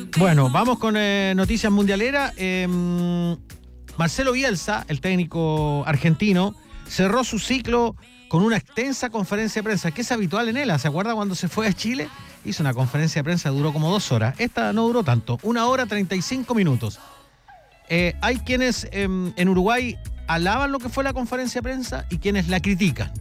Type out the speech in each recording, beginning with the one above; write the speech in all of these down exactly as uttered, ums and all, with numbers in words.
Bueno, vamos con eh, noticias mundialeras. Eh, Marcelo Bielsa, el técnico argentino, cerró su ciclo con una extensa conferencia de prensa, que es habitual en él. ¿Se acuerda cuando se fue a Chile? Hizo una conferencia de prensa, duró como dos horas. Esta no duró tanto, una hora treinta y cinco minutos. Eh, hay quienes eh, en Uruguay alaban lo que fue la conferencia de prensa y quienes la critican.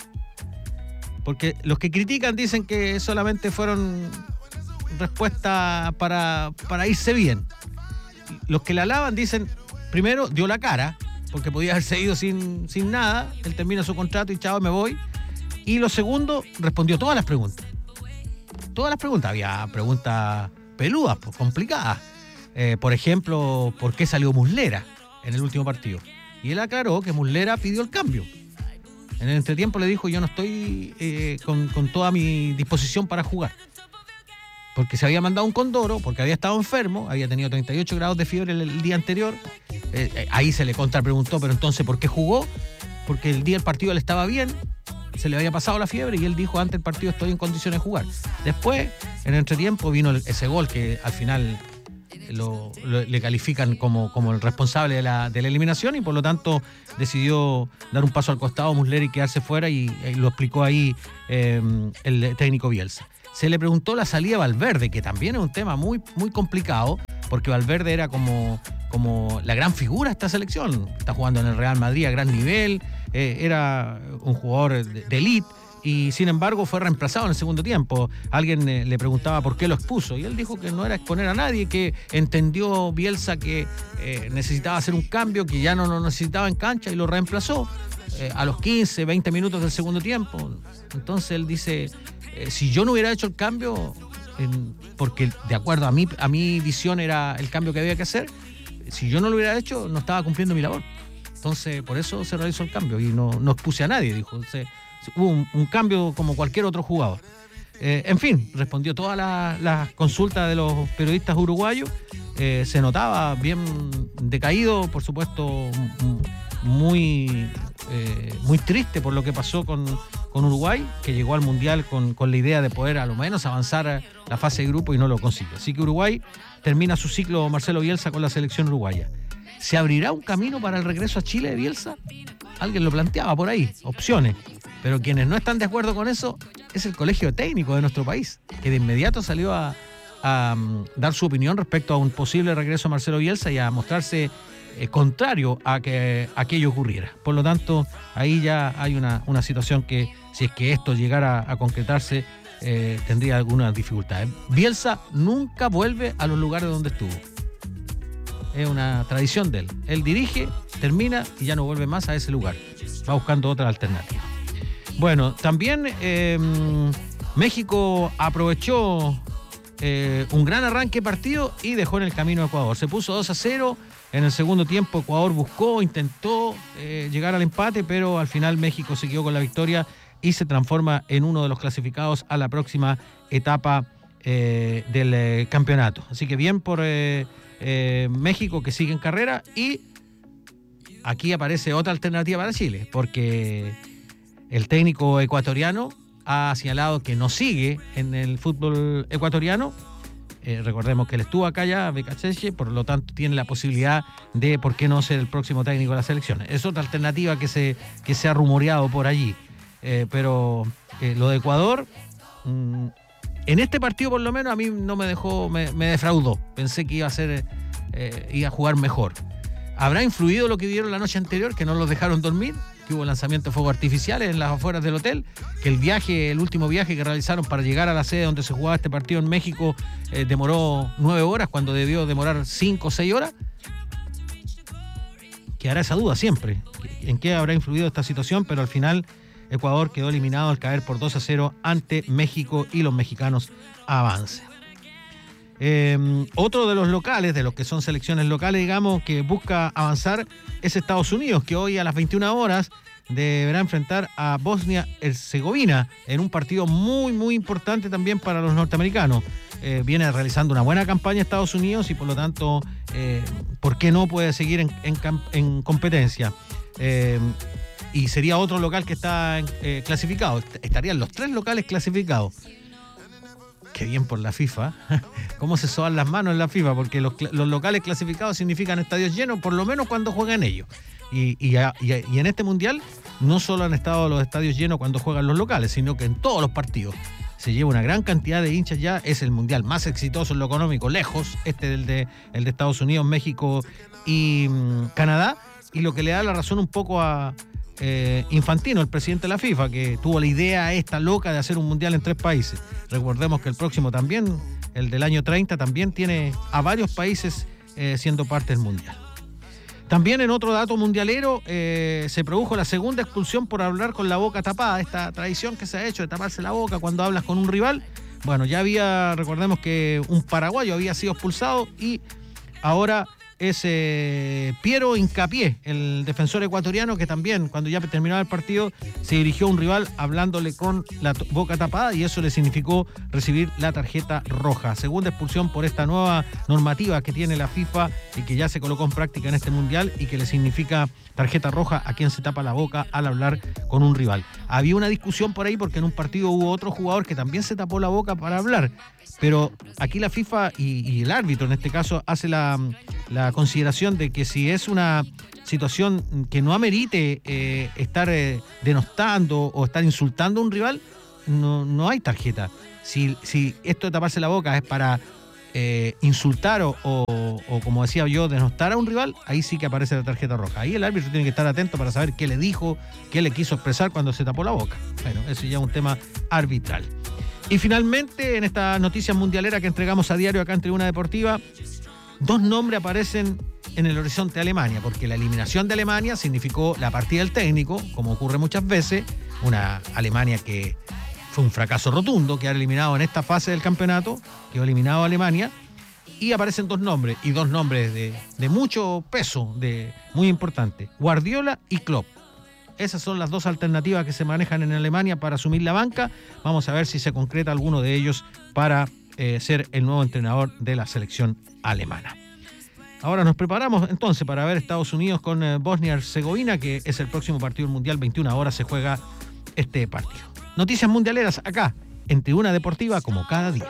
Porque los que critican dicen que solamente fueron respuestas para, para irse bien. Los que la alaban dicen, primero, dio la cara, porque podía haberse ido sin, sin nada. Él termina su contrato y chao, me voy. Y lo segundo, respondió todas las preguntas. Todas las preguntas. Había preguntas peludas, pues, complicadas. Eh, por ejemplo, ¿por qué salió Muslera en el último partido? Y él aclaró que Muslera pidió el cambio. En el entretiempo le dijo, yo no estoy eh, con, con toda mi disposición para jugar. Porque se había mandado un condoro, porque había estado enfermo, había tenido treinta y ocho grados de fiebre el, el día anterior. Eh, eh, ahí se le contrapreguntó, pero entonces, ¿por qué jugó? Porque el día del partido él estaba bien, se le había pasado la fiebre y él dijo, antes del partido estoy en condiciones de jugar. Después, en el entretiempo, vino el, ese gol que al final lo, lo, le califican como, como el responsable de la, de la eliminación y por lo tanto decidió dar un paso al costado Muslera y quedarse fuera y, y lo explicó ahí eh, el técnico Bielsa. Se le preguntó la salida de Valverde, que también es un tema muy, muy complicado, porque Valverde era como, como la gran figura de esta selección. Está jugando en el Real Madrid a gran nivel, eh, era un jugador de, de elite, y sin embargo fue reemplazado en el segundo tiempo. Alguien eh, le preguntaba por qué lo expuso, y él dijo que no era exponer a nadie, que entendió Bielsa que eh, necesitaba hacer un cambio, que ya no lo necesitaba en cancha, y lo reemplazó eh, a los quince, veinte minutos del segundo tiempo. Entonces él dice... Eh, si yo no hubiera hecho el cambio, eh, porque de acuerdo a mi, a mi visión era el cambio que había que hacer, si yo no lo hubiera hecho, no estaba cumpliendo mi labor. Entonces, por eso se realizó el cambio y no, no expuse a nadie, dijo. Entonces, hubo un, un cambio como cualquier otro jugador. Eh, en fin, respondió todas las la consultas de los periodistas uruguayos. Eh, se notaba bien decaído, por supuesto, muy, eh, muy triste por lo que pasó con... con Uruguay, que llegó al Mundial con, con la idea de poder a lo menos avanzar a la fase de grupo y no lo consiguió. Así que Uruguay termina su ciclo, Marcelo Bielsa, con la selección uruguaya. ¿Se abrirá un camino para el regreso a Chile de Bielsa? Alguien lo planteaba por ahí, opciones. Pero quienes no están de acuerdo con eso es el colegio técnico de nuestro país, que de inmediato salió a, a um, dar su opinión respecto a un posible regreso a Marcelo Bielsa y a mostrarse Eh, contrario a que aquello ocurriera. Por lo tanto, ahí ya hay una, una situación que, si es que esto llegara a concretarse, eh, tendría algunas dificultades. Bielsa nunca vuelve a los lugares donde estuvo. Es una tradición de él. Él dirige, termina y ya no vuelve más a ese lugar. Va buscando otra alternativa. Bueno, también eh, México aprovechó eh, un gran arranque de partido y dejó en el camino a Ecuador. Se puso dos a cero. En el segundo tiempo Ecuador buscó, intentó eh, llegar al empate, pero al final México se quedó con la victoria y se transforma en uno de los clasificados a la próxima etapa eh, del eh, campeonato. Así que bien por eh, eh, México, que sigue en carrera, y aquí aparece otra alternativa para Chile, porque el técnico ecuatoriano ha señalado que no sigue en el fútbol ecuatoriano. Eh, recordemos que él estuvo acá ya, Becachesche, por lo tanto tiene la posibilidad de, ¿por qué no ser el próximo técnico de la selección? Es otra alternativa que se, que se ha rumoreado por allí. Eh, pero eh, lo de Ecuador, mmm, en este partido por lo menos a mí no me dejó, me, me defraudó. Pensé que iba a ser, eh, iba a jugar mejor. ¿Habrá influido lo que vieron la noche anterior, que no los dejaron dormir? Que hubo lanzamientos de fuegos artificiales en las afueras del hotel, que el viaje, el último viaje que realizaron para llegar a la sede donde se jugaba este partido en México eh, demoró nueve horas cuando debió demorar cinco o seis horas. Quedará esa duda siempre, en qué habrá influido esta situación, pero al final Ecuador quedó eliminado al caer por dos a cero ante México y los mexicanos avanzan. Eh, otro de los locales, de los que son selecciones locales, digamos, que busca avanzar es Estados Unidos, que hoy a las veintiuna horas deberá enfrentar a Bosnia-Herzegovina en un partido muy, muy importante también para los norteamericanos. Eh, viene realizando una buena campaña Estados Unidos y por lo tanto, eh, ¿por qué no puede seguir en, en, en competencia? Eh, y sería otro local que está eh, clasificado. Estarían los tres locales clasificados. Qué bien por la FIFA. ¿Cómo se soban las manos en la FIFA? Porque los, los locales clasificados significan estadios llenos, por lo menos cuando juegan ellos. Y, y, y, y en este mundial no solo han estado los estadios llenos cuando juegan los locales, sino que en todos los partidos se lleva una gran cantidad de hinchas ya. Es el mundial más exitoso en lo económico, lejos, este del de, el de Estados Unidos, México y mmm, Canadá. Y lo que le da la razón un poco a eh, Infantino, el presidente de la FIFA, que tuvo la idea esta loca de hacer un mundial en tres países. Recordemos que el próximo también, el del año treinta, también tiene a varios países eh, siendo parte del mundial. También en otro dato mundialero eh, se produjo la segunda expulsión por hablar con la boca tapada, esta tradición que se ha hecho de taparse la boca cuando hablas con un rival. Bueno, ya había, recordemos que un paraguayo había sido expulsado y ahora es eh, Piero Hincapié, el defensor ecuatoriano, que también cuando ya terminaba el partido se dirigió a un rival hablándole con la t- boca tapada y eso le significó recibir la tarjeta roja. Segunda expulsión por esta nueva normativa que tiene la FIFA y que ya se colocó en práctica en este mundial y que le significa tarjeta roja a quien se tapa la boca al hablar con un rival. Había una discusión por ahí porque en un partido hubo otro jugador que también se tapó la boca para hablar, pero aquí la FIFA y, y el árbitro en este caso hace la, la consideración de que si es una situación que no amerite eh, estar eh, denostando o estar insultando a un rival, no, no hay tarjeta. Si, si esto de taparse la boca es para eh, insultar o, o, o, como decía yo, denostar a un rival, ahí sí que aparece la tarjeta roja. Ahí el árbitro tiene que estar atento para saber qué le dijo, qué le quiso expresar cuando se tapó la boca. Bueno, eso ya es un tema arbitral. Y finalmente, en esta noticia mundialera que entregamos a diario acá en Tribuna Deportiva, dos nombres aparecen en el horizonte de Alemania, porque la eliminación de Alemania significó la partida del técnico, como ocurre muchas veces, una Alemania que fue un fracaso rotundo, quedar eliminado en esta fase del campeonato, quedó eliminado Alemania, y aparecen dos nombres, y dos nombres de, de mucho peso, de muy importante, Guardiola y Klopp. Esas son las dos alternativas que se manejan en Alemania para asumir la banca. Vamos a ver si se concreta alguno de ellos para eh, ser el nuevo entrenador de la selección alemana. Ahora nos preparamos entonces para ver Estados Unidos con eh, Bosnia-Herzegovina, que es el próximo partido mundial. veintiuna horas se juega este partido. Noticias mundialeras acá, en Tribuna Deportiva, como cada día.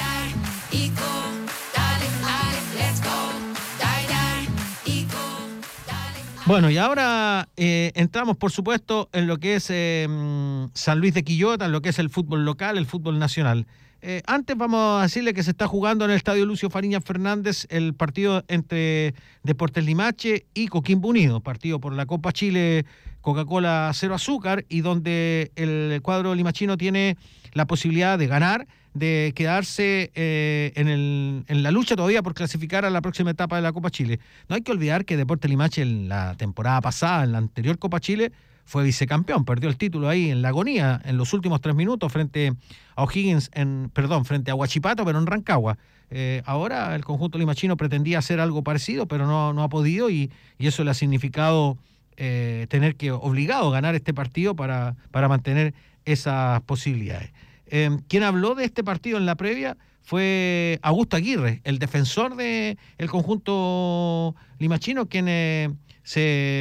Bueno, y ahora eh, entramos, por supuesto, en lo que es eh, San Luis de Quillota, en lo que es el fútbol local, el fútbol nacional. Eh, antes vamos a decirle que se está jugando en el Estadio Lucio Fariñas Fernández el partido entre Deportes Limache y Coquimbo Unido, partido por la Copa Chile Coca-Cola Cero Azúcar, y donde el cuadro limachino tiene la posibilidad de ganar, de quedarse eh, en, el, en la lucha todavía por clasificar a la próxima etapa de la Copa Chile. No hay que olvidar que Deportes Limache en la temporada pasada, en la anterior Copa Chile, fue vicecampeón, perdió el título ahí en la agonía en los últimos tres minutos frente a O'Higgins, en, perdón, frente a Huachipato, pero en Rancagua. Eh, ahora el conjunto limachino pretendía hacer algo parecido, pero no, no ha podido y, y eso le ha significado eh, tener que obligado a ganar este partido para, para mantener esas posibilidades. Eh, quien habló de este partido en la previa fue Augusto Aguirre, el defensor del conjunto limachino, quien eh, se,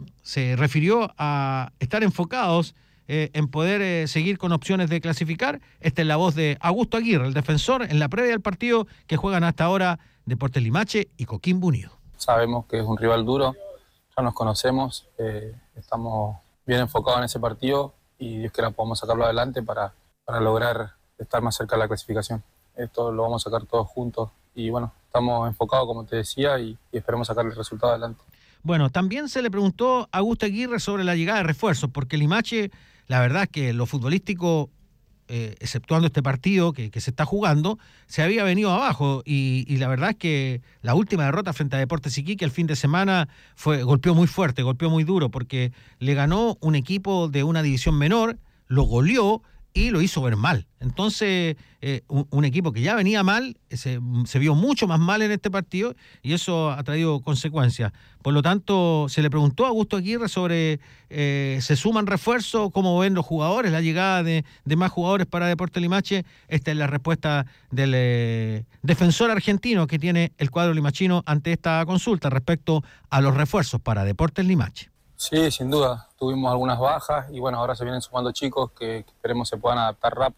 se refirió a estar enfocados eh, en poder eh, seguir con opciones de clasificar. Esta es la voz de Augusto Aguirre, el defensor, en la previa del partido que juegan hasta ahora Deportes Limache y Coquimbo Unido. Sabemos que es un rival duro, ya nos conocemos, eh, estamos bien enfocados en ese partido y Dios quiera podamos sacarlo adelante para... para lograr estar más cerca de la clasificación. Esto lo vamos a sacar todos juntos y bueno, estamos enfocados como te decía y, y esperemos sacar el resultado adelante. Bueno, también se le preguntó a Augusto Aguirre sobre la llegada de refuerzos, porque Limache, la verdad es que lo futbolístico, eh, exceptuando este partido que, que se está jugando, se había venido abajo y, y la verdad es que la última derrota frente a Deportes Iquique el fin de semana fue golpeó muy fuerte, golpeó muy duro, porque le ganó un equipo de una división menor, lo goleó y lo hizo ver mal. Entonces, eh, un, un equipo que ya venía mal, se, se vio mucho más mal en este partido y eso ha traído consecuencias. Por lo tanto, se le preguntó a Augusto Aguirre sobre eh, ¿se suman refuerzos? ¿Cómo ven los jugadores? La llegada de, de más jugadores para Deportes Limache. Esta es la respuesta del eh, defensor argentino que tiene el cuadro limachino ante esta consulta respecto a los refuerzos para Deportes Limache. Sí, sin duda. Tuvimos algunas bajas y bueno, ahora se vienen sumando chicos que, que esperemos se puedan adaptar rápido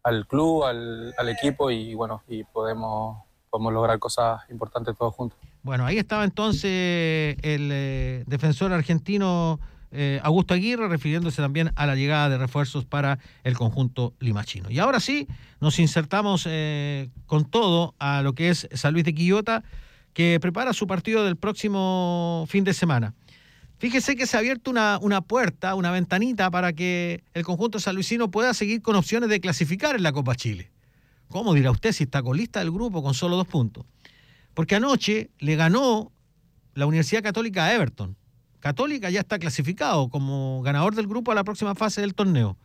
al club, al, al equipo y bueno, y podemos, podemos lograr cosas importantes todos juntos. Bueno, ahí estaba entonces el eh, defensor argentino eh, Augusto Aguirre, refiriéndose también a la llegada de refuerzos para el conjunto limachino. Y ahora sí, nos insertamos eh, con todo a lo que es San Luis de Quillota, que prepara su partido del próximo fin de semana. Fíjese que se ha abierto una, una puerta, una ventanita para que el conjunto sanluisino pueda seguir con opciones de clasificar en la Copa Chile. ¿Cómo dirá usted si está colista del grupo con solo dos puntos? Porque anoche le ganó la Universidad Católica a Everton. Católica ya está clasificado como ganador del grupo a la próxima fase del torneo.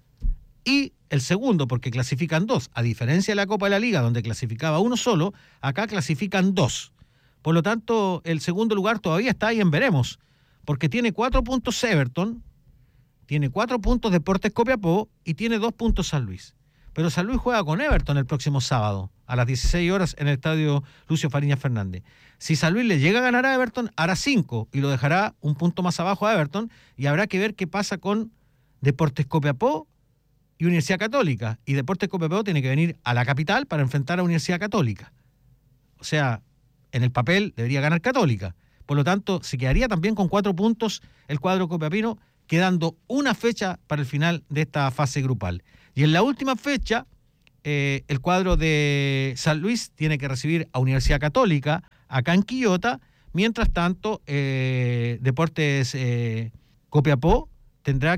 Y el segundo, porque clasifican dos, a diferencia de la Copa de la Liga, donde clasificaba uno solo, acá clasifican dos. Por lo tanto, el segundo lugar todavía está ahí en veremos, porque tiene cuatro puntos Everton, tiene cuatro puntos Deportes Copiapó y tiene dos puntos San Luis. Pero San Luis juega con Everton el próximo sábado, a las dieciséis horas en el estadio Lucio Fariñas Fernández. Si San Luis le llega a ganar a Everton, hará cinco y lo dejará un punto más abajo a Everton, y habrá que ver qué pasa con Deportes Copiapó y Universidad Católica. Y Deportes Copiapó tiene que venir a la capital para enfrentar a Universidad Católica. O sea, en el papel debería ganar Católica. Por lo tanto, se quedaría también con cuatro puntos el cuadro copiapino, quedando una fecha para el final de esta fase grupal. Y en la última fecha, eh, el cuadro de San Luis tiene que recibir a Universidad Católica acá en Quillota. Mientras tanto, eh, Deportes eh, Copiapó tendrá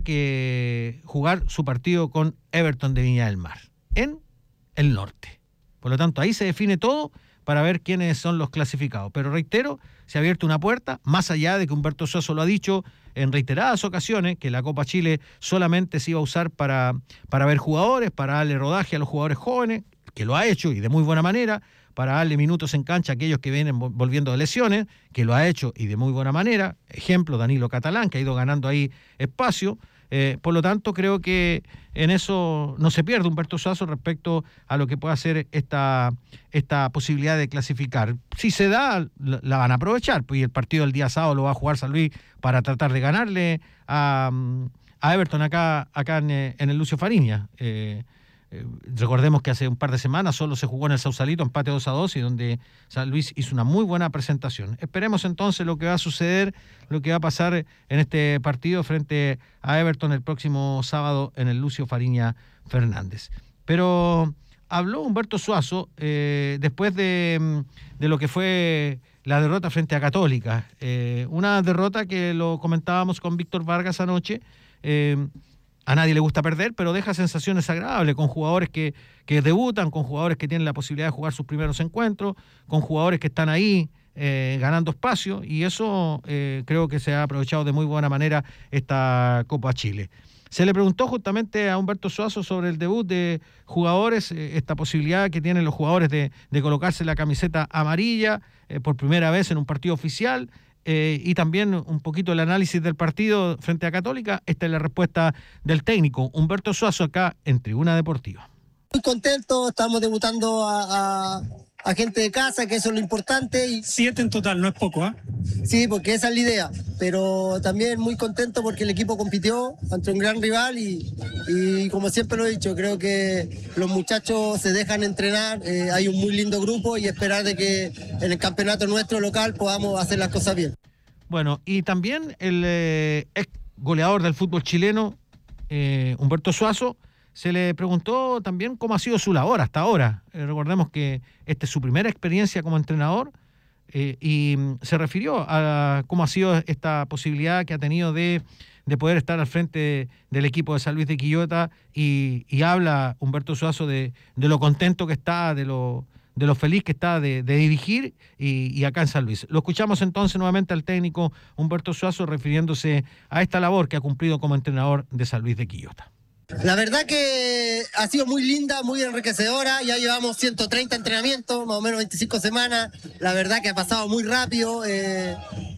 que jugar su partido con Everton de Viña del Mar, en el norte. Por lo tanto, ahí se define todo para ver quiénes son los clasificados. Pero reitero, se ha abierto una puerta, más allá de que Humberto Suazo lo ha dicho en reiteradas ocasiones, que la Copa Chile solamente se iba a usar para, para ver jugadores, para darle rodaje a los jugadores jóvenes, que lo ha hecho y de muy buena manera, para darle minutos en cancha a aquellos que vienen volviendo de lesiones, que lo ha hecho y de muy buena manera. Ejemplo, Danilo Catalán, que ha ido ganando ahí espacio. Eh, por lo tanto, creo que en eso no se pierde Humberto Suazo respecto a lo que pueda hacer esta, esta posibilidad de clasificar. Si se da, la, la van a aprovechar, pues, y el partido del día sábado lo va a jugar San Luis para tratar de ganarle a, a Everton acá, acá en, en el Lucio Fariñas. Eh, eh, recordemos que hace un par de semanas solo se jugó en el Sausalito, empate dos a dos, y donde San Luis hizo una muy buena presentación. Esperemos entonces lo que va a suceder, lo que va a pasar en este partido frente a Everton el próximo sábado en el Lucio Fariñas Fernández. Pero habló Humberto Suazo eh, después de, de lo que fue la derrota frente a Católica. Eh, una derrota que lo comentábamos con Víctor Vargas anoche. Eh, a nadie le gusta perder, pero deja sensaciones agradables con jugadores que, que debutan, con jugadores que tienen la posibilidad de jugar sus primeros encuentros, con jugadores que están ahí eh, ganando espacio, y eso eh, creo que se ha aprovechado de muy buena manera esta Copa Chile. Se le preguntó justamente a Humberto Suazo sobre el debut de jugadores, eh, esta posibilidad que tienen los jugadores de, de colocarse la camiseta amarilla eh, por primera vez en un partido oficial, eh, y también un poquito el análisis del partido frente a Católica. Esta es la respuesta del técnico Humberto Suazo acá en Tribuna Deportiva. Muy contento, estamos debutando a, a, a gente de casa, que eso es lo importante. Y... Siete en total, no es poco, ¿ah? ¿eh? Sí, porque esa es la idea, pero también muy contento porque el equipo compitió ante un gran rival y, y como siempre lo he dicho, creo que los muchachos se dejan entrenar, eh, hay un muy lindo grupo y esperar de que en el campeonato nuestro local podamos hacer las cosas bien. Bueno, y también el eh, ex goleador del fútbol chileno, eh, Humberto Suazo, se le preguntó también cómo ha sido su labor hasta ahora. Eh, recordemos que esta es su primera experiencia como entrenador, eh, y se refirió a cómo ha sido esta posibilidad que ha tenido de, de poder estar al frente del equipo de San Luis de Quillota, y, y habla Humberto Suazo de, de lo contento que está, de lo, de lo feliz que está de, de dirigir y, y acá en San Luis. Lo escuchamos entonces nuevamente al técnico Humberto Suazo refiriéndose a esta labor que ha cumplido como entrenador de San Luis de Quillota. La verdad que ha sido muy linda, muy enriquecedora. Ya llevamos ciento treinta entrenamientos, más o menos veinticinco semanas. La verdad que ha pasado muy rápido. Eh,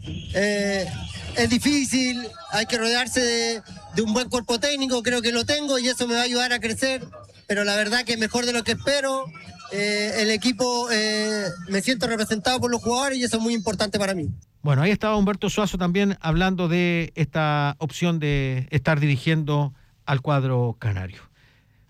eh, es difícil, hay que rodearse de, de un buen cuerpo técnico. Creo que lo tengo y eso me va a ayudar a crecer. Pero la verdad que mejor de lo que espero. Eh, el equipo, eh, me siento representado por los jugadores y eso es muy importante para mí. Bueno, ahí estaba Humberto Suazo también hablando de esta opción de estar dirigiendo al cuadro canario.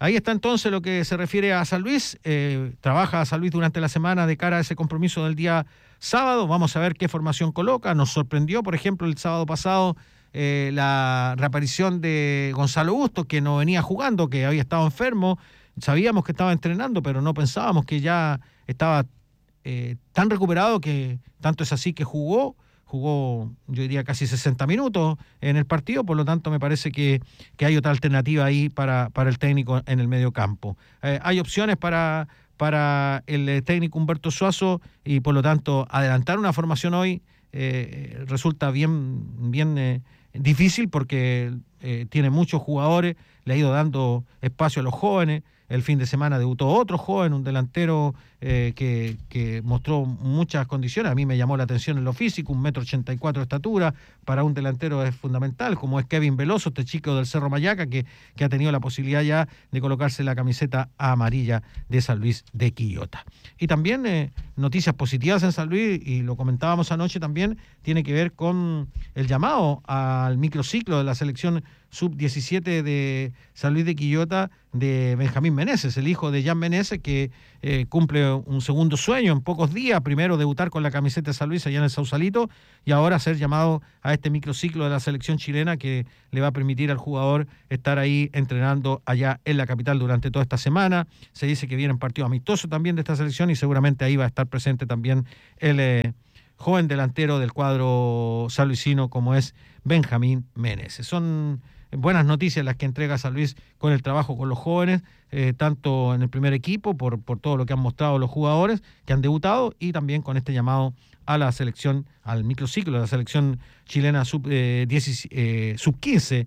Ahí está entonces lo que se refiere a San Luis. Eh, trabaja San Luis durante la semana de cara a ese compromiso del día sábado. Vamos a ver qué formación coloca. Nos sorprendió, por ejemplo, el sábado pasado eh, la reaparición de Gonzalo Bustos, que no venía jugando, que había estado enfermo. Sabíamos que estaba entrenando, pero no pensábamos que ya estaba eh, tan recuperado, que tanto es así que jugó. Jugó, yo diría, casi sesenta minutos en el partido, por lo tanto me parece que, que hay otra alternativa ahí para, para el técnico en el medio campo. Eh, hay opciones para, para el técnico Humberto Suazo y por lo tanto adelantar una formación hoy eh, resulta bien, bien eh, difícil porque eh, tiene muchos jugadores, le ha ido dando espacio a los jóvenes. El fin de semana debutó otro joven, un delantero eh, que, que mostró muchas condiciones. A mí me llamó la atención en lo físico, un metro ochenta y cuatro de estatura, para un delantero es fundamental, como es Kevin Veloso, este chico del Cerro Mayaca, que, que ha tenido la posibilidad ya de colocarse la camiseta amarilla de San Luis de Quillota. Y también eh, noticias positivas en San Luis, y lo comentábamos anoche también, tiene que ver con el llamado al microciclo de la selección sub diecisiete de San Luis de Quillota de Benjamín Meneses, el hijo de Jan Meneses, que eh, cumple un segundo sueño en pocos días. Primero debutar con la camiseta de San Luis allá en el Sausalito y ahora ser llamado a este microciclo de la selección chilena que le va a permitir al jugador estar ahí entrenando allá en la capital durante toda esta semana. Se dice que vienen partidos amistosos también de esta selección y seguramente ahí va a estar presente también el eh, joven delantero del cuadro sanluisino como es Benjamín Meneses. Son buenas noticias las que entrega San Luis con el trabajo con los jóvenes, eh, tanto en el primer equipo, por, por todo lo que han mostrado los jugadores que han debutado, y también con este llamado a la selección, al microciclo de la selección chilena sub, eh, diez, eh, sub quince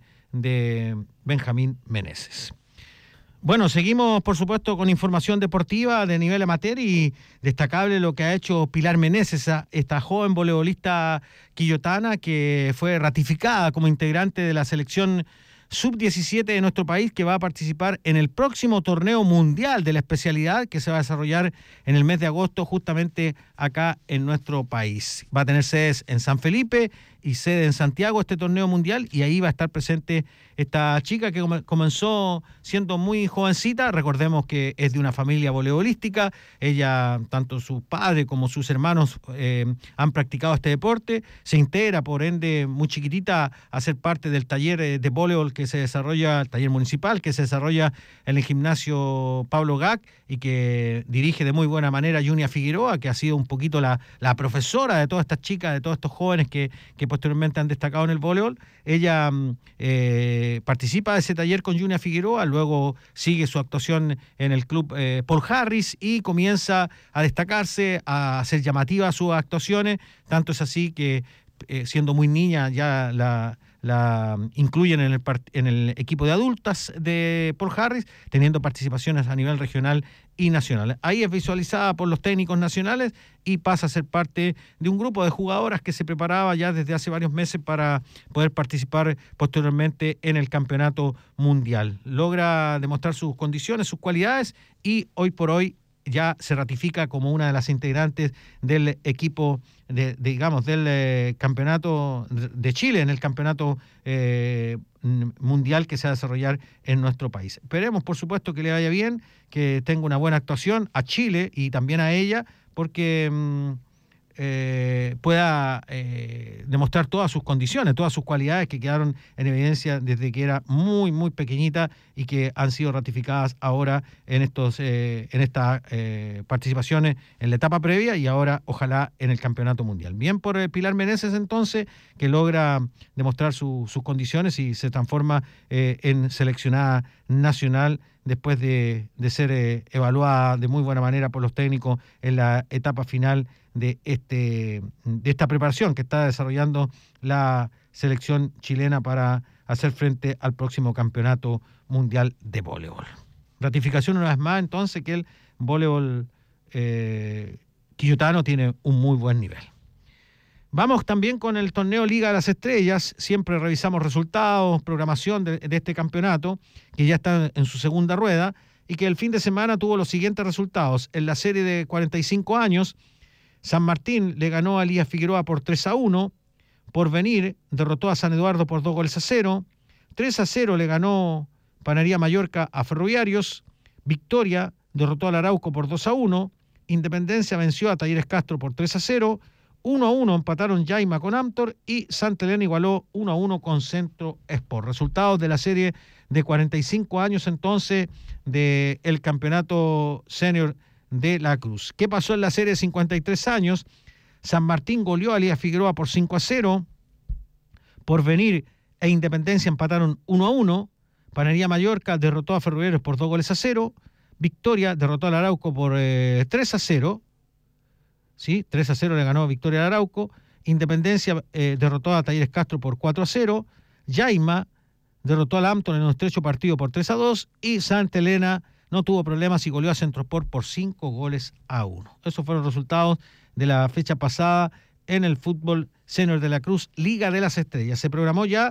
de Benjamín Meneses. Bueno, seguimos por supuesto con información deportiva de nivel amateur, y destacable lo que ha hecho Pilar Meneses, esta joven voleibolista quillotana que fue ratificada como integrante de la selección sub diecisiete de nuestro país, que va a participar en el próximo torneo mundial de la especialidad que se va a desarrollar en el mes de agosto justamente acá en nuestro país. Va a tener sedes en San Felipe y sede en Santiago este torneo mundial, y ahí va a estar presente esta chica que comenzó siendo muy jovencita. Recordemos que es de una familia voleibolística. Ella, tanto su padre como sus hermanos eh, han practicado este deporte. Se integra, por ende, muy chiquitita a ser parte del taller de voleibol que se desarrolla, el taller municipal que se desarrolla en el gimnasio Pablo Gac, y que dirige de muy buena manera Junia Figueroa, que ha sido un poquito la, la profesora de todas estas chicas, de todos estos jóvenes que, que posteriormente han destacado en el voleibol. Ella eh, participa de ese taller con Junia Figueroa, luego sigue su actuación en el club eh, Paul Harris y comienza a destacarse, a hacer llamativas sus actuaciones. Tanto es así que eh, siendo muy niña ya la... la incluyen en el, en el equipo de adultas de Paul Harris, teniendo participaciones a nivel regional y nacional. Ahí es visualizada por los técnicos nacionales y pasa a ser parte de un grupo de jugadoras que se preparaba ya desde hace varios meses para poder participar posteriormente en el campeonato mundial. Logra demostrar sus condiciones, sus cualidades, y hoy por hoy ya se ratifica como una de las integrantes del equipo, de, de, digamos, del eh, campeonato de Chile, en el campeonato eh, mundial que se va a desarrollar en nuestro país. Esperemos, por supuesto, que le vaya bien, que tenga una buena actuación a Chile y también a ella, porque mmm, eh, pueda eh, demostrar todas sus condiciones, todas sus cualidades que quedaron en evidencia desde que era muy, muy pequeñita y que han sido ratificadas ahora en estos eh, en estas eh, participaciones en la etapa previa y ahora ojalá en el campeonato mundial. Bien por eh, Pilar Meneses entonces, que logra demostrar su, sus condiciones y se transforma eh, en seleccionada nacional después de, de ser eh, evaluada de muy buena manera por los técnicos en la etapa final de este de esta preparación que está desarrollando la selección chilena para hacer frente al próximo campeonato mundial de voleibol. Ratificación una vez más entonces que el voleibol eh, quillotano tiene un muy buen nivel. Vamos también con el torneo Liga de las Estrellas. Siempre revisamos resultados, programación de, de este campeonato, que ya está en su segunda rueda, y que el fin de semana tuvo los siguientes resultados. En la serie de cuarenta y cinco años, San Martín le ganó a Elías Figueroa por tres a uno, Porvenir derrotó a San Eduardo por dos goles a cero, tres a cero le ganó Panería Mallorca a Ferroviarios. Victoria derrotó al Arauco por dos a uno. Independencia venció a Talleres Castro por tres a cero. uno a uno empataron Yaima con Amtor y Santa Elena igualó uno a uno con Centro Sport. Resultados de la serie de cuarenta y cinco años entonces del campeonato senior de la Cruz. ¿Qué pasó en la serie de cincuenta y tres años? San Martín goleó a Elías Figueroa por cinco a cero. Porvenir e Independencia empataron uno a uno. Panería Mallorca derrotó a Ferroviarios por dos goles a cero. Victoria derrotó al Arauco por eh, tres a cero. Sí, tres a cero le ganó Victoria al Arauco. Independencia eh, derrotó a Talleres Castro por cuatro a cero. Yaima derrotó al Ampton en un estrecho partido por tres a dos. Y Santa Elena no tuvo problemas y goleó a Centrosport por cinco goles a uno. Esos fueron los resultados de la fecha pasada en el fútbol senior de la Cruz, Liga de las Estrellas. Se programó ya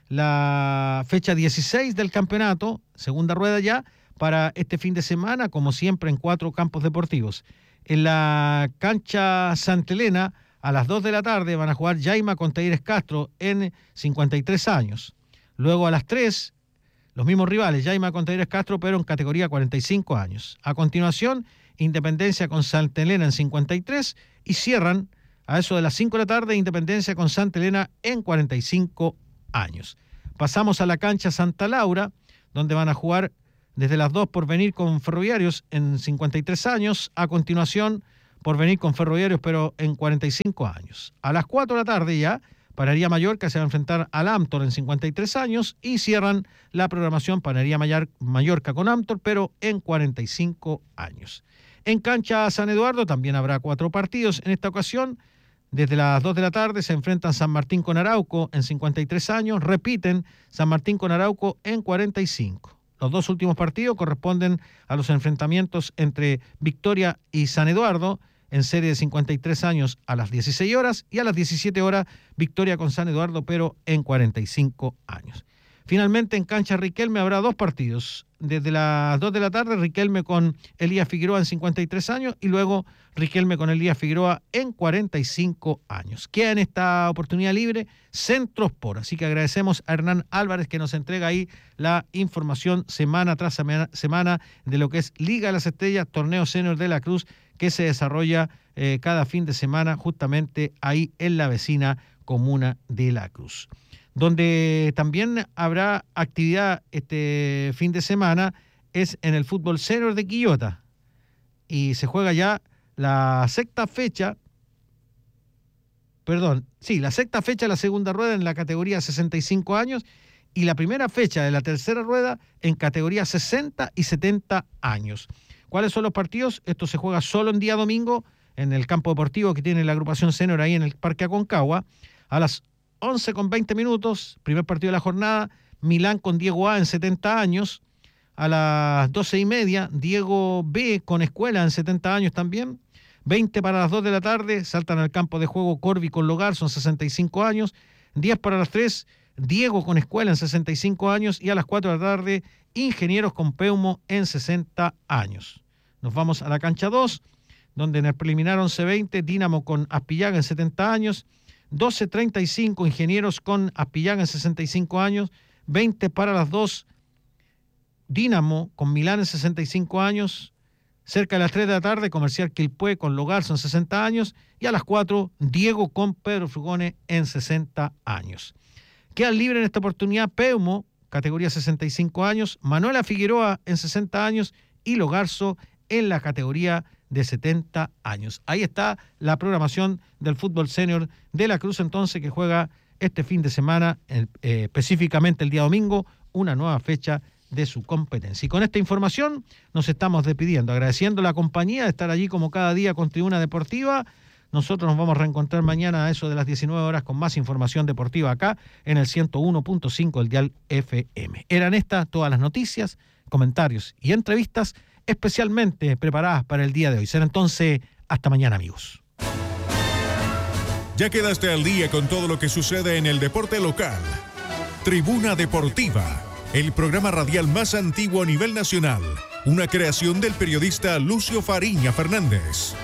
la fecha dieciséis del campeonato, segunda rueda ya, para este fin de semana, como siempre en cuatro campos deportivos. En la cancha Santa Elena, a las dos de la tarde, van a jugar Yaima con Talleres Castro en cincuenta y tres años. Luego a las tres, los mismos rivales, Yaima con Talleres Castro, pero en categoría cuarenta y cinco años. A continuación, Independencia con Santa Elena en cincuenta y tres y cierran a eso de las cinco de la tarde, Independencia con Santa Elena en cuarenta y cinco años. Pasamos a la cancha Santa Laura, donde van a jugar desde las dos Porvenir con Ferroviarios en cincuenta y tres años. A continuación, Porvenir con Ferroviarios, pero en cuarenta y cinco años. A las cuatro de la tarde ya, Panería Mallorca se va a enfrentar al Amtor en cincuenta y tres años y cierran la programación Panería Mallorca con Amtor, pero en cuarenta y cinco años. En cancha San Eduardo también habrá cuatro partidos. En esta ocasión, desde las dos de la tarde se enfrentan San Martín con Arauco en cincuenta y tres años. Repiten San Martín con Arauco en cuarenta y cinco. Los dos últimos partidos corresponden a los enfrentamientos entre Victoria y San Eduardo en serie de cincuenta y tres años a las dieciséis horas y a las diecisiete horas Victoria con San Eduardo, pero en cuarenta y cinco años. Finalmente en cancha Riquelme habrá dos partidos. Desde las dos de la tarde Riquelme con Elías Figueroa en cincuenta y tres años y luego Riquelme con Elías Figueroa en cuarenta y cinco años. Queda en esta oportunidad libre Centro Sport. Así que agradecemos a Hernán Álvarez que nos entrega ahí la información semana tras semana de lo que es Liga de las Estrellas, torneo senior de la Cruz, que se desarrolla eh, cada fin de semana justamente ahí en la vecina comuna de La Cruz. Donde también habrá actividad este fin de semana es en el fútbol senior de Quillota. Y se juega ya la sexta fecha, perdón, sí, la sexta fecha de la segunda rueda en la categoría sesenta y cinco años y la primera fecha de la tercera rueda en categoría sesenta y setenta años. ¿Cuáles son los partidos? Esto se juega solo en día domingo en el campo deportivo que tiene la agrupación senior ahí en el Parque Aconcagua. A las once con veinte minutos, primer partido de la jornada, Milán con Diego A en setenta años. A las doce y media, Diego B con Escuela en setenta años también. veinte para las dos de la tarde, saltan al campo de juego Corby con Logar, son sesenta y cinco años. diez para las tres, Diego con Escuela en sesenta y cinco años. Y a las cuatro de la tarde, Ingenieros con Peumo en sesenta años. Nos vamos a la cancha dos, donde en el preliminar once veinte, Dinamo con Aspillaga en setenta años. doce treinta y cinco, Ingenieros con Aspillaga en sesenta y cinco años. veinte para las dos, Dinamo con Milán en sesenta y cinco años. Cerca de las tres de la tarde, Comercial Quilpué con Logar son sesenta años. Y a las cuatro, Diego con Pedro Frugone en sesenta años. Quedan libres en esta oportunidad Peumo, categoría sesenta y cinco años, Manuela Figueroa en sesenta años y Logarzo en la categoría de setenta años. Ahí está la programación del fútbol senior de La Cruz, entonces, que juega este fin de semana, eh, específicamente el día domingo, una nueva fecha de su competencia. Y con esta información nos estamos despidiendo, agradeciendo la compañía de estar allí como cada día con Tribuna Deportiva. Nosotros nos vamos a reencontrar mañana a eso de las diecinueve horas con más información deportiva acá en el ciento uno punto cinco el dial F M. Eran estas todas las noticias, comentarios y entrevistas especialmente preparadas para el día de hoy. Será entonces hasta mañana, amigos. Ya quedaste al día con todo lo que sucede en el deporte local. Tribuna Deportiva, el programa radial más antiguo a nivel nacional, una creación del periodista Lucio Fariña Fernández.